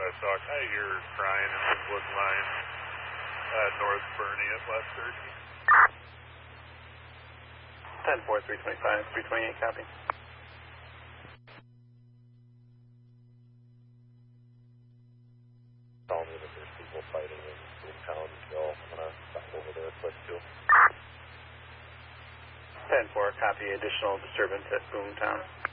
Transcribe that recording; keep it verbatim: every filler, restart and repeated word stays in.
Talk. I hear crying in the wood line at North Bernie at West thirty. ten four, three twenty-five, three twenty-eight, copy. Tell me that there's people fighting in Boomtown still. I'm going to stop over there quick too. ten four, copy. Additional disturbance at Boomtown.